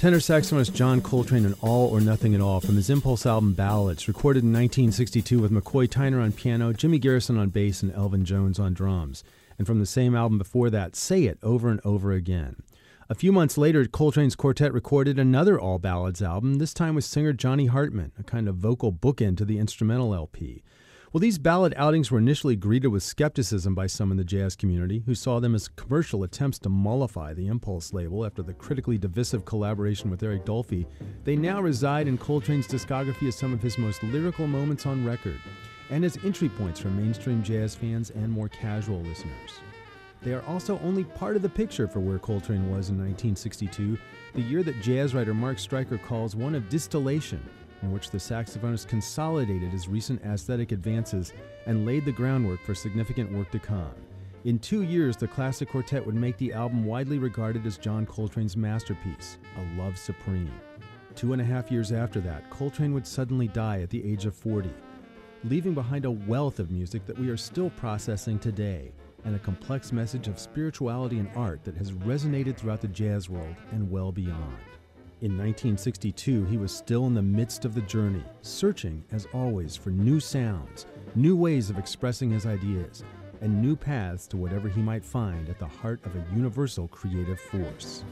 Tenor saxophonist John Coltrane in All or Nothing at All from his Impulse album Ballads, recorded in 1962 with McCoy Tyner on piano, Jimmy Garrison on bass, and Elvin Jones on drums. And from the same album before that, Say It Over and Over Again. A few months later, Coltrane's quartet recorded another all ballads album, this time with singer Johnny Hartman, a kind of vocal bookend to the instrumental LP. Well, these ballad outings were initially greeted with skepticism by some in the jazz community, who saw them as commercial attempts to mollify the Impulse label after the critically divisive collaboration with Eric Dolphy. They now reside in Coltrane's discography as some of his most lyrical moments on record, and as entry points for mainstream jazz fans and more casual listeners. They are also only part of the picture for where Coltrane was in 1962, the year that jazz writer Mark Stryker calls one of distillation, in which the saxophonist consolidated his recent aesthetic advances and laid the groundwork for significant work to come. In 2 years, the classic quartet would make the album widely regarded as John Coltrane's masterpiece, A Love Supreme. 2.5 years after that, Coltrane would suddenly die at the age of 40, leaving behind a wealth of music that we are still processing today, and a complex message of spirituality and art that has resonated throughout the jazz world and well beyond. In 1962, he was still in the midst of the journey, searching, as always, for new sounds, new ways of expressing his ideas, and new paths to whatever he might find at the heart of a universal creative force.